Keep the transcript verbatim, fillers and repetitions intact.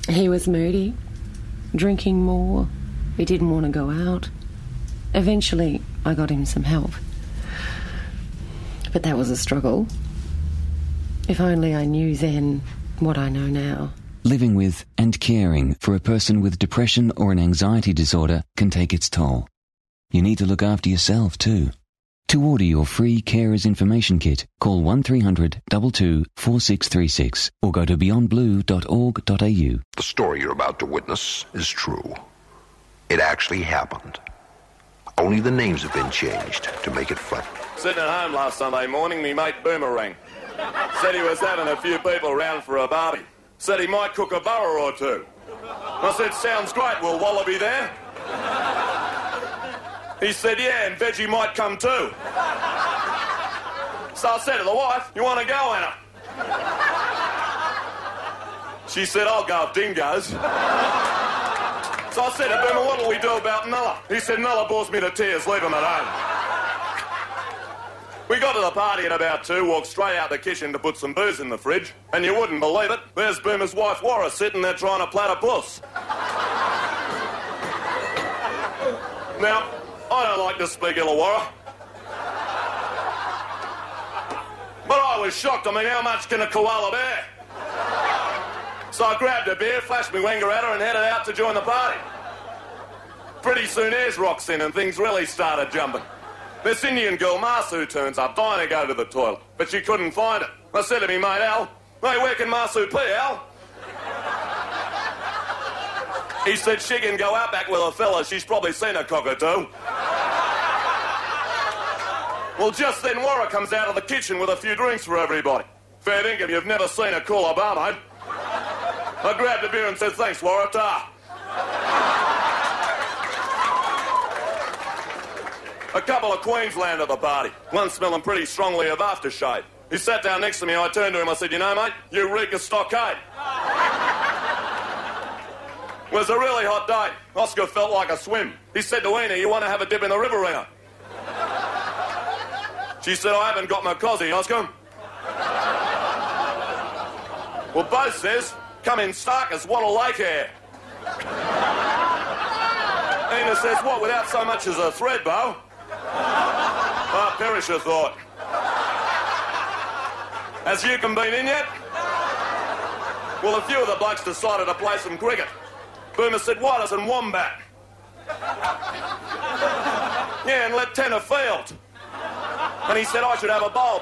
He was moody, drinking more. He didn't want to go out. Eventually, I got him some help. But that was a struggle. If only I knew then what I know now. Living with and caring for a person with depression or an anxiety disorder can take its toll. You need to look after yourself too. To order your free Carers Information Kit, call one three hundred two two four six three six or go to beyond blue dot org dot a u. The story you're about to witness is true. It actually happened. Only the names have been changed to make it fun. Sitting at home last Sunday morning, me mate Boomerang said he was having a few people round for a barbie. Said he might cook a burger or two. I said, sounds great, will Wallaby there? He said, yeah, and Veggie might come too. So I said to the wife, you want to go, Anna? She said, I'll go if Dingoes. So I said to Boomer, what'll we do about Nulla? He said, Nulla bores me to tears, leave him at home. We got to the party at about two, walked straight out the kitchen to put some booze in the fridge, and you wouldn't believe it, there's Boomer's wife, Warra, sitting there trying to plait a puss. Now, I don't like to speak Illawarra, but I was shocked. I mean, how much can a koala bear? So I grabbed a beer, flashed me wanger at her and headed out to join the party. Pretty soon Ayers rocks in and things really started jumping. This Indian girl, Masu, turns up, dying to go to the toilet, but she couldn't find it. I said to me mate Al, hey, where can Masu be, Al? He said she can go out back with a fella, she's probably seen a cockatoo. Well, just then Warra comes out of the kitchen with a few drinks for everybody. Fair dinkum, you've never seen a cooler bar, mate. I grabbed a beer and said, thanks, Warra, ta. A couple of Queensland at the party, one smelling pretty strongly of aftershave. He sat down next to me, I turned to him, I said, you know, mate, you reek of stockade. It was a really hot day. Oscar felt like a swim. He said to Ena, you want to have a dip in the riverina? She said, I haven't got my cosy, Oscar. Well, Bo says, come in stark as Wattle Lake hair. Ena says, what, without so much as a thread, Bo? Ah, Perisher thought. Has Yukon been in yet? Well, a few of the blokes decided to play some cricket. Boomer said, why doesn't Wombat? Yeah, and let Tenner field. And he said I should have a bowl.